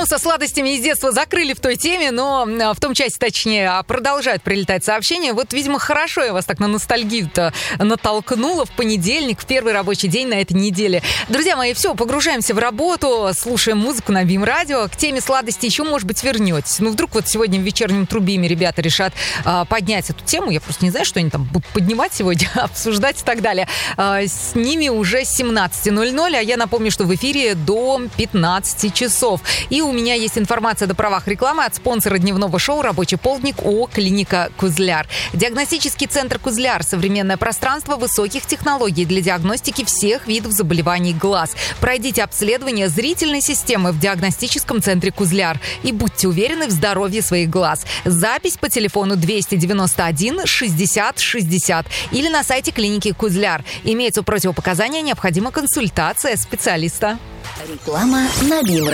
со сладостями из детства закрыли в той теме, но в том части, точнее, продолжают прилетать сообщения. Вот, видимо, хорошо я вас так на ностальгию-то натолкнула в понедельник, в первый рабочий день на этой неделе. Друзья мои, все, погружаемся в работу, слушаем музыку на БИМ-радио. К теме сладости еще, может быть, вернетесь. Ну, вдруг вот сегодня в вечернем Трубиме ребята решат поднять эту тему. Я просто не знаю, что они там будут поднимать сегодня, обсуждать и так далее. С ними уже 17:00, а я напомню, что в эфире до 15 часов. И у меня есть информация до правах рекламы от спонсора дневного шоу «Рабочий полдник» ООО «Клиника Кузляр». Диагностический центр «Кузляр» – современное пространство высоких технологий для диагностики всех видов заболеваний глаз. Пройдите обследование зрительной системы в диагностическом центре «Кузляр» и будьте уверены в здоровье своих глаз. Запись по телефону 291 60 60 или на сайте клиники «Кузляр». Имеются противопоказания, необходима консультация специалиста. Реклама на БИМ.